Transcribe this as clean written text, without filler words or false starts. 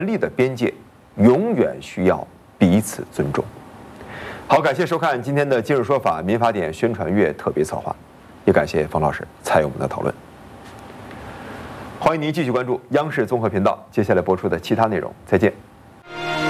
力的边界永远需要彼此尊重。好，感谢收看今天的《今日说法》民法典宣传月特别策划，也感谢冯老师参与我们的讨论。欢迎您继续关注央视综合频道接下来播出的其他内容，再见。